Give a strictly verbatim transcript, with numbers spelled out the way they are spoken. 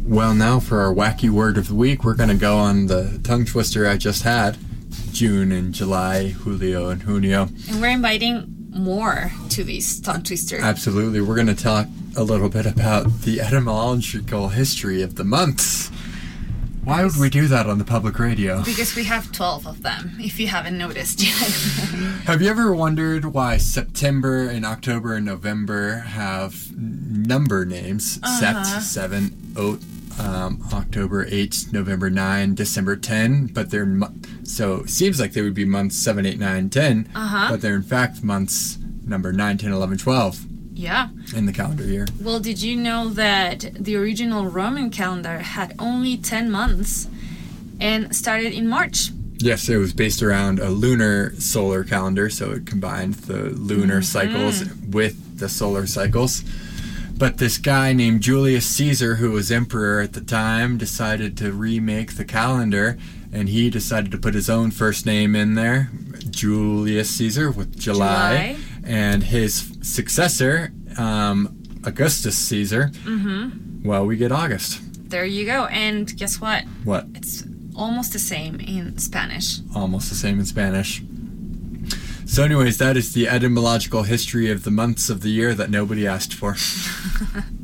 Well, now for our wacky word of the week, we're going to go on the tongue twister I just had. June and July, Julio and Junio. And we're inviting more to these tongue twisters. Absolutely. We're going to talk a little bit about the etymological history of the months. Why would we do that on the public radio? Because we have twelve of them, if you haven't noticed yet. Have you ever wondered why September and October and November have number names? Uh-huh. Sept, seven, Ot, um, October eight, November nine, December ten, but they're mo- so it seems like they would be months seven, eight, nine, ten, Uh-huh. but they're in fact months number nine, ten, eleven, twelve Yeah. in the calendar year. Well, did you know that the original Roman calendar had only ten months and started in March? Yes, it was based around a lunar solar calendar, so it combined the lunar Mm-hmm. cycles with the solar cycles. But this guy named Julius Caesar, who was emperor at the time, decided to remake the calendar, and he decided to put his own first name in there, Julius Caesar, with July, July. and his successor, um, Augustus Caesar. Mm-hmm. Well, we get August. There you go. And guess what? What? It's almost the same in Spanish. Almost the same in Spanish. So anyways, that is the etymological history of the months of the year that nobody asked for.